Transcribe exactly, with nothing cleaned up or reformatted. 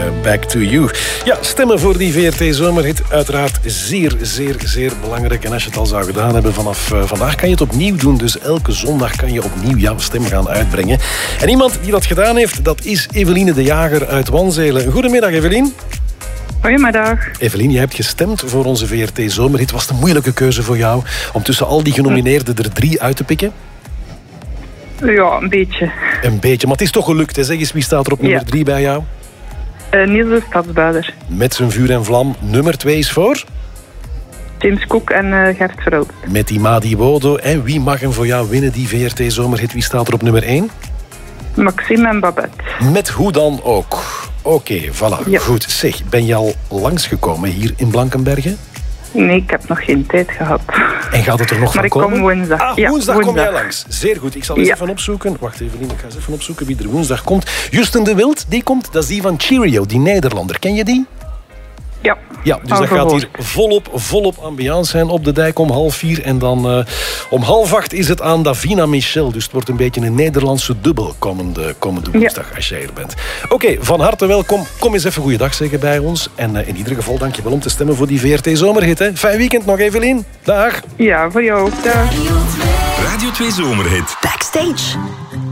Back to You. Ja, stemmen voor die V R T-zomerhit. Uiteraard zeer, zeer, zeer belangrijk. En als je het al zou gedaan hebben vanaf uh, vandaag, kan je het opnieuw doen. Dus elke zondag kan je opnieuw jouw stem gaan uitbrengen. En iemand die dat gedaan heeft, dat is Eveline de Jager uit Wanzelen. Goedemiddag, Eveline. Goedemiddag. Eveline, je hebt gestemd voor onze V R T-zomerhit. Was het een moeilijke keuze voor jou om tussen al die genomineerden er drie uit te pikken? Ja, een beetje. Een beetje, maar het is toch gelukt. Hè? Zeg eens, wie staat er op nummer Ja. drie bij jou? Uh, Niels de Stadsbuider. Met zijn vuur en vlam. Nummer twee is voor? James Cook en uh, Gert Verhulst. Met die Madi Wodo. En wie mag hem voor jou winnen, die V R T-zomerhit? Wie staat er op nummer één? Maxime en Babette. Met hoe dan ook. Oké, okay, voilà. Ja. Goed. Zeg, ben je al langsgekomen hier in Blankenberge? Nee, ik heb nog geen tijd gehad. En gaat het er nog maar van komen? Maar ik kom woensdag. Ah, ja, woensdag, woensdag kom jij langs. Zeer goed. Ik zal eens ja. even opzoeken. Wacht even, ik ga eens even opzoeken wie er woensdag komt. Justin de Wild, die komt. Dat is die van Cheerio, die Nederlander. Ken je die? Ja. Ja, dus dat gaat hier volop, volop ambiance zijn op de dijk om half vier. En dan uh, om half acht is het aan Davina Michel. Dus het wordt een beetje een Nederlandse dubbel komende, komende woensdag, ja. als jij er bent. Oké, okay, van harte welkom. Kom eens even goeiedag zeggen bij ons. En uh, in ieder geval dank je wel om te stemmen voor die V R T-zomerhit. Hè. Fijn weekend nog, Evelien. Dag. Ja, voor jou ook. Dag. Radio twee Zomerhit. Backstage.